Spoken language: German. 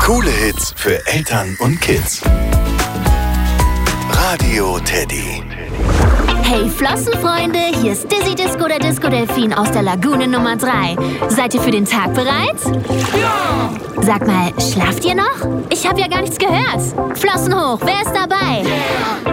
Coole Hits für Eltern und Kids. Radio Teddy. Hey Flossenfreunde, hier ist Dizzy Disco, der Disco-Delfin aus der Lagune Nummer 3. Seid ihr für den Tag bereit? Ja! Sag mal, schlaft ihr noch? Ich habe ja gar nichts gehört. Flossen hoch, wer ist dabei? Yeah!